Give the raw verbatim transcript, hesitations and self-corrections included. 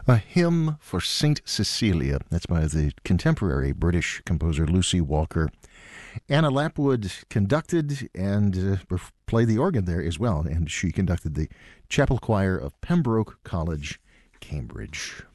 A Hymn for Saint Cecilia. That's by the contemporary British composer Lucy Walker. Anna Lapwood conducted and uh, played the organ there as well, and she conducted the chapel choir of Pembroke College, Cambridge.